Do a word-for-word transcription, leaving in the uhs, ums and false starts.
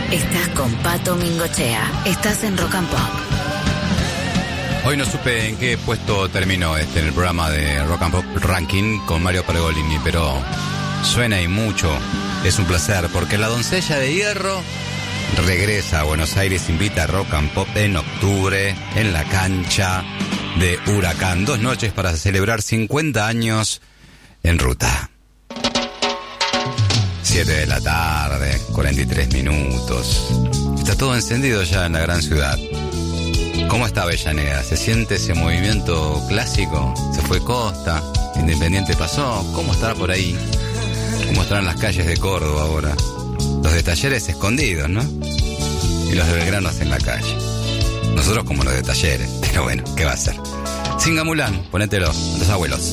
Estás con Pato Mingochea. Estás en Rock and Pop. Hoy no supe en qué puesto terminó este en el programa de Rock and Pop Ranking con Mario Pergolini, pero suena y mucho. Es un placer porque la doncella de hierro regresa a Buenos Aires, invita a Rock and Pop en octubre en la cancha de Huracán. Dos noches para celebrar cincuenta años en ruta. siete de la tarde, cuarenta y tres minutos. Está todo encendido ya en la gran ciudad. ¿Cómo está Avellaneda? ¿Se siente ese movimiento clásico? ¿Se fue Costa? ¿Independiente pasó? ¿Cómo estará por ahí? ¿Cómo estarán las calles de Córdoba ahora? Los de Talleres escondidos, ¿no? Y los de Belgrano en la calle. Nosotros como los de Talleres, pero bueno, ¿qué va a ser? Singamulán, ponételo, los abuelos.